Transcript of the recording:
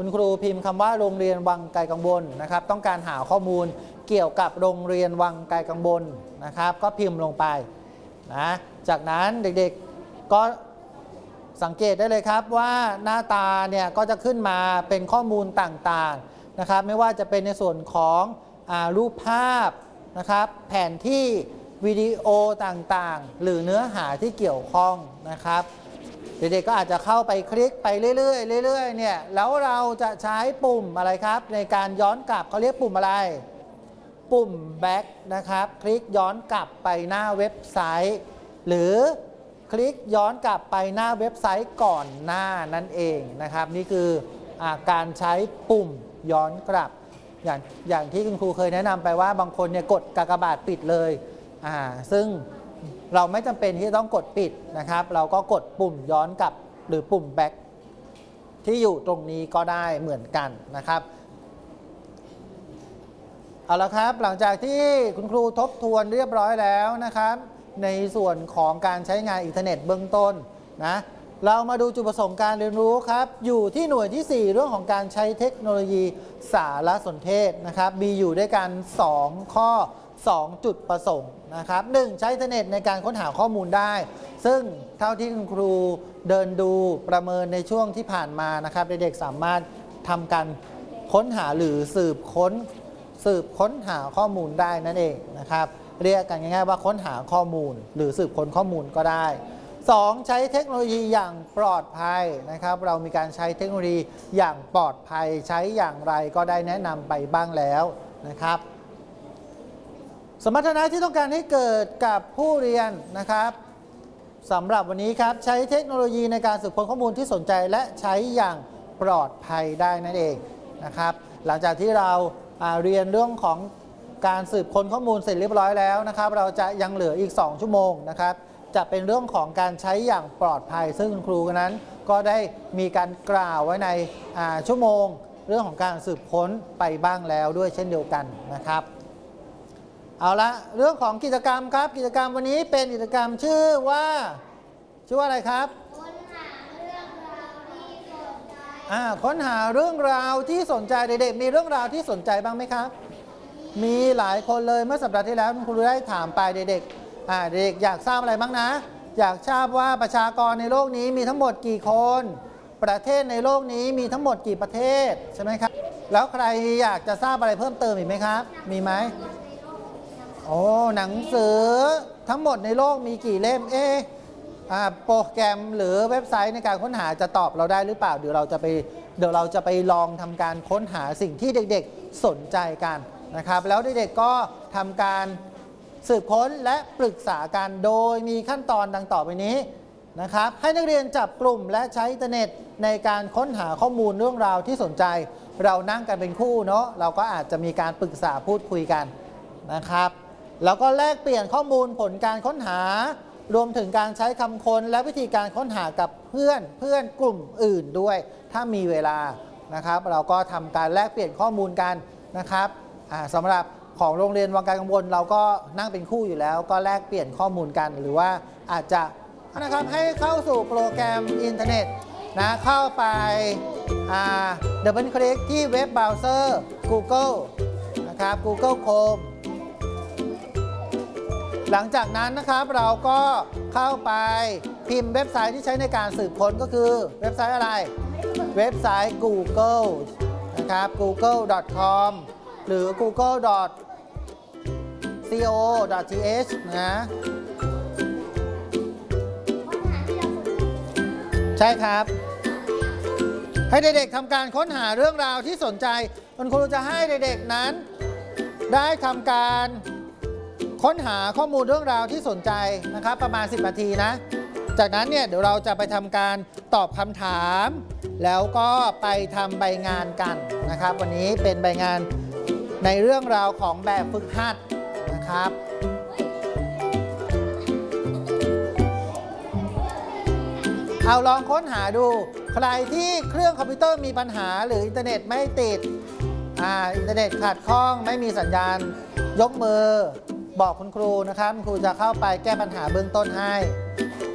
คุณครูพิมพ์คำว่าโรงเรียนวังไกลกังวลนะครับต้องการหาข้อมูลเกี่ยวกับโรงเรียนวังไกลกังวลนะครับก็พิมพ์ลงไปนะจากนั้นเด็กๆก็สังเกตได้เลยครับว่าหน้าตาเนี่ยก็จะขึ้นมาเป็นข้อมูลต่างๆนะครับไม่ว่าจะเป็นในส่วนของรูปภาพนะครับแผนที่วิดีโอต่างๆหรือเนื้อหาที่เกี่ยวข้องนะครับเด็กๆก็อาจจะเข้าไปคลิกไปเรื่อยๆเนี่ยแล้วเราจะใช้ปุ่มอะไรครับในการย้อนกลับเขาเรียกปุ่มอะไรปุ่ม back นะครับคลิกย้อนกลับไปหน้าเว็บไซต์หรือคลิกย้อนกลับไปหน้าเว็บไซต์ก่อนหน้านั่นเองนะครับนี่คือการใช้ปุ่มย้อนกลับอย่างที่คุณครูเคยแนะนำไปว่าบางคนเนี่ยกดกากบาทปิดเลยซึ่งเราไม่จำเป็นที่จะต้องกดปิดนะครับเราก็กดปุ่มย้อนกลับหรือปุ่ม back ที่อยู่ตรงนี้ก็ได้เหมือนกันนะครับเอาละครับหลังจากที่คุณครูทบทวนเรียบร้อยแล้วนะครับในส่วนของการใช้งานอินเทอร์เน็ตเบื้องต้นนะเรามาดูจุดประสงค์การเรียนรู้ครับอยู่ที่หน่วยที่ 4 เรื่องของการใช้เทคโนโลยีสารสนเทศนะครับมีอยู่ด้วยกัน2ข้อ2จุดประสงค์นะครับ1ใช้อินเทอร์เน็ตในการค้นหาข้อมูลได้ซึ่งเท่าที่คุณครูเดินดูประเมินในช่วงที่ผ่านมานะครับเด็กๆสามารถทำการค้นหาหรือสืบค้นหาข้อมูลได้นั่นเองนะครับเรียกกันง่ายๆว่าค้นหาข้อมูลหรือสืบค้นข้อมูลก็ได้2ใช้เทคโนโลยีอย่างปลอดภัยนะครับเรามีการใช้เทคโนโลยีอย่างปลอดภัยใช้อย่างไรก็ได้แนะนำไปบ้างแล้วนะครับสมรรถนะที่ต้องการให้เกิดกับผู้เรียนนะครับสำหรับวันนี้ครับใช้เทคโนโลยีในการสืบค้นข้อมูลที่สนใจและใช้อย่างปลอดภัยได้นั่นเองนะครับหลังจากที่เราเรียนเรื่องของการสืบค้นข้อมูลเสร็จเรียบร้อยแล้วนะครับเราจะยังเหลืออีก2ชั่วโมงนะครับจะเป็นเรื่องของการใช้อย่างปลอดภัยซึ่งคุณครูนั้นก็ได้มีการกล่าวไว้ในชั่วโมงเรื่องของการสืบค้นไปบ้างแล้วด้วยเช่นเดียวกันนะครับเอาละเรื่องของกิจกรรมครับกิจกรรมวันนี้เป็นกิจกรรมชื่อว่าอะไรครับค้นหาเรื่องราวที่สนใจค้นหาเรื่องราวที่สนใจเด็กๆมีเรื่องราวที่สนใจบ้างไหมครับมีหลายคนเลยเมื่อสัปดาห์ที่แล้วคุณครูได้ถามไปเด็กเด็กอยากทราบอะไรบ้างนะอยากทราบว่าประชากรในโลกนี้มีทั้งหมดกี่คนประเทศในโลกนี้มีทั้งหมดกี่ประเทศใช่ไหมครับแล้วใครอยากจะทราบอะไรเพิ่มเติมอีกไหมครับมีไหมหนังสือทั้งหมดในโลกมีกี่เล่มโปรแกรมหรือเว็บไซต์ในการค้นหาจะตอบเราได้หรือเปล่าเดี๋ยวเราจะไปลองทำการค้นหาสิ่งที่เด็กๆสนใจกันนะครับแล้วเด็กๆก็ทำการสืบค้นและปรึกษากันโดยมีขั้นตอนดังต่อไปนี้นะครับให้นักเรียนจับกลุ่มและใช้อินเทอร์เน็ตในการค้นหาข้อมูลเรื่องราวที่สนใจเรานั่งกันเป็นคู่เนาะเราก็อาจจะมีการปรึกษาพูดคุยกันนะครับแล้วก็แลกเปลี่ยนข้อมูลผลการค้นหารวมถึงการใช้คำค้นและวิธีการค้นหากับเพื่อนกลุ่มอื่นด้วยถ้ามีเวลานะครับเราก็ทำการแลกเปลี่ยนข้อมูลกันนะครับสำหรับของโรงเรียนวังไกลกังวลเราก็นั่งเป็นคู่อยู่แล้วก็แลกเปลี่ยนข้อมูลกันหรือว่าอาจจะนะครับให้เข้าสู่โปรแกรมอินเทอร์เน็ตนะเข้าไปดับเบิลคลิกที่เว็บเบราว์เซอร์ Google นะครับ Google Chrome หลังจากนั้นนะครับเราก็เข้าไปพิมพ์เว็บไซต์ที่ใช้ในการสืบค้นก็คือเว็บไซต์อะไรเว็บไซต์ Google นะครับ google.com หรือ google.co.th นะใช่ครับให้เด็กๆทำการค้นหาเรื่องราวที่สนใจคุณครูจะให้เด็กๆนั้นได้ทำการค้นหาข้อมูลเรื่องราวที่สนใจนะครับประมาณ10 นาทีนะจากนั้นเนี่ยเดี๋ยวเราจะไปทำการตอบคำถามแล้วก็ไปทำใบงานกันนะครับวันนี้เป็นใบงานในเรื่องราวของแบบฝึกหัดนะครับเอาลองค้นหาดูใครที่เครื่องคอมพิวเตอร์มีปัญหาหรืออินเทอร์เน็ตไม่ติดอินเทอร์เน็ตขัดข้องไม่มีสัญญาณยกมือบอกคุณครูนะครับคุณครูจะเข้าไปแก้ปัญหาเบื้องต้นให้